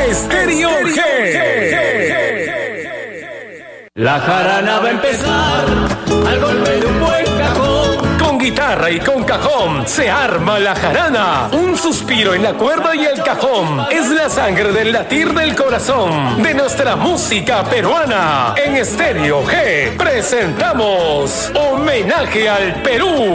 Estéreo G. La jarana va a empezar al golpe de un buen cajón. Con guitarra y con cajón se arma la jarana. Un suspiro en la cuerda y el cajón. Es la sangre del latir del corazón de nuestra música peruana. En Estéreo G presentamos Homenaje al Perú.